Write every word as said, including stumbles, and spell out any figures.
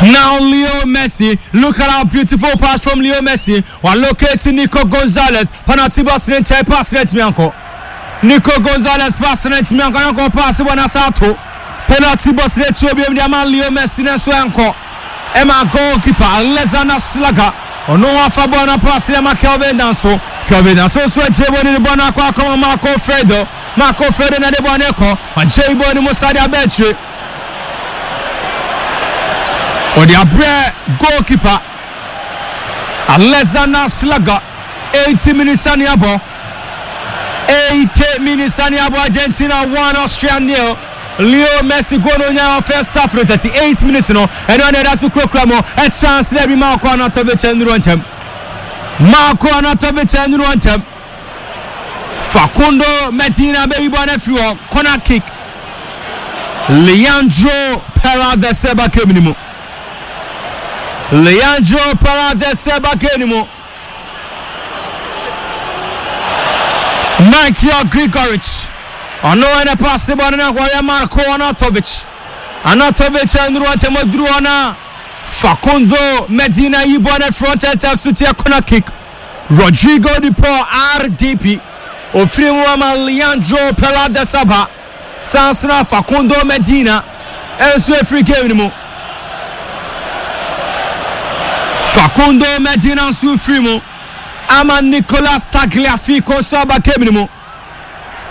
Now Leo Messi, look at how beautiful pass from Leo Messi. While locating Nico Gonzalez, penalty box in the pass net Mianco. Nico Gonzalez pass net Mianco, pass one asato. Penalty box net to be the man Leo Messi and Swanko. Emma goalkeeper, Alessandra Slaga. On no Fabona pass Emma Kelvin Danso. Kelvin Danso sweat Jebon in the Bonacqua, Marco Fredo. Marco Fredo and the Boneco, and Jebon in Musadia Betri. Or the Abre goalkeeper Alessandra Slaga. eighty minutes on Yabo. eighty minutes on Yabo. Argentina one, Austria nil. Leo Messi going on your first half for thirty-eight minutes no. And when that's a cramo, a chance every Marco Anatovic and Runtem. Marco Anatovic and Runtem. Facundo Medina baby on everyone. Corner kick. Leandro Paredes Seba Keminimo. Leandro Paredes Seba Keminimo. Michael Grigorich. I know any possible na kwa Marco Anatovic. Anatovic and Ruante Madruana. Facundo Medina Ibone fronted tap sutia corner kick. Rodrigo Di Paul R D P. Ofrimwa Leandro Paredes Seba. Sansna Facundo Medina. Enso free game anymore. Facundo Medina su free mo. Ama Nicolas Tagliafico Saba game anymore.